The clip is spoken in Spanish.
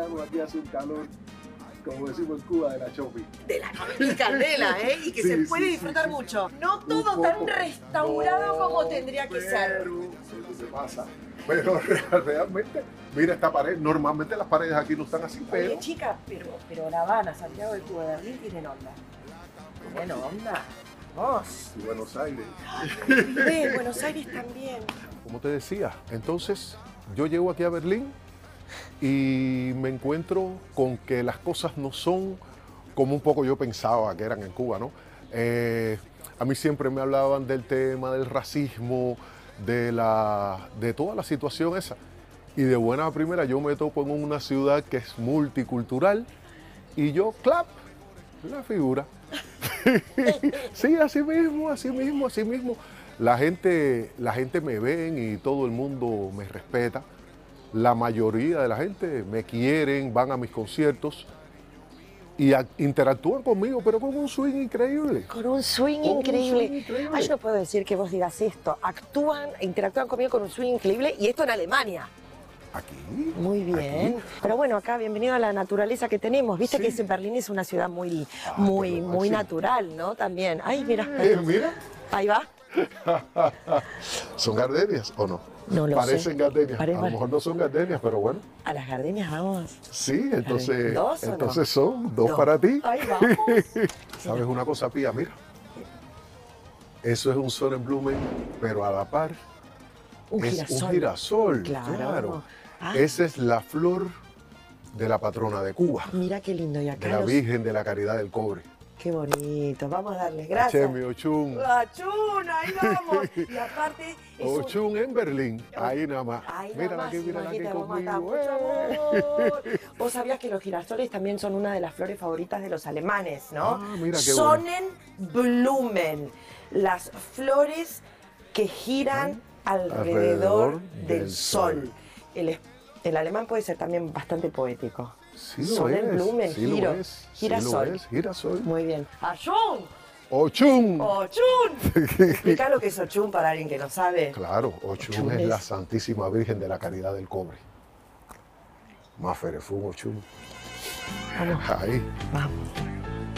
verano, aquí hace un calor, como decimos en Cuba, de la chopi. De la comida y candela, ¿eh? Y que Sí, se sí, puede sí, disfrutar sí. mucho. No Un todo tan poco. restaurado No, como tendría que ser. Pero, ¿qué pasa? Pero realmente, mira esta pared. Normalmente las paredes aquí no están así, pero... Oye, chica, pero La Habana, Santiago de Cuba, Berlín tienen onda. Tienen onda. Vos. Y Buenos Aires. Olvidé, Buenos Aires también. Como te decía, entonces yo llego aquí a Berlín y me encuentro con que las cosas no son como un poco yo pensaba que eran en Cuba, ¿no? A mí siempre me hablaban del tema del racismo, de toda la situación esa. Y de buena a primera yo me topo en una ciudad que es multicultural y yo, clap, la figura. Sí, así mismo, así mismo, así mismo. La gente me ven y todo el mundo me respeta. La mayoría de la gente me quieren, van a mis conciertos y interactúan conmigo, pero con un swing increíble. Con un swing Con un increíble. swing increíble. Ay, yo no puedo decir que vos digas esto. Interactúan conmigo con un swing increíble y esto en Alemania. Aquí. Muy bien. Aquí. Pero bueno, acá bienvenido a la naturaleza que tenemos. Viste Sí. que Berlín es una ciudad muy máximo. natural, ¿no? También. Ay, mira. Mira, Ahí va. ¿son gardenias o no? No lo sé. Parecen gardenias. Parece- A lo mejor no son gardenias, pero bueno. A las gardenias vamos. Sí, entonces, ¿Dos o no? entonces son dos Dos. para ti. Ahí vamos. ¿Sabes una cosa, Pía? Mira. Eso es un Sonnenblumen, pero a la par Un es girasol. un girasol. Claro. Ah. Esa es la flor de la patrona de Cuba, Mira qué lindo. Y de acá la Virgen de la Caridad del Cobre. Qué bonito. Vamos a darles gracias. Chemi Ochun. Achún, ahí vamos. Y aparte es un... Ochun en Berlín. Ahí nada más. Ay, Mírala aquí, mírala aquí imagínate, vamos a matar conmigo. mucho amor. Vos sabías que los girasoles también son una de las flores favoritas de los alemanes, ¿no? Ah, mira qué bueno. Sonnenblumen, las flores que giran alrededor del sol. El alemán puede ser también bastante poético. Sí lo Sonnenblumen, es, sí lo giro, es, sí girasol. lo es, girasol. Muy bien. ¡Achún! Ochun. ¡Ochún! Explica lo que es Ochún para alguien que no sabe. Claro, Ochun Ochun es es- la Santísima Virgen de la Caridad del Cobre. Maferefun Ochun. Vamos. Ahí. Vamos.